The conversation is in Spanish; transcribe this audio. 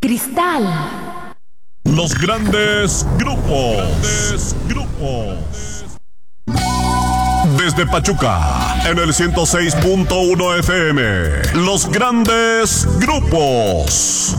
Cristal. Los grandes grupos. Desde Pachuca, en el 106.1 FM. Los grandes grupos.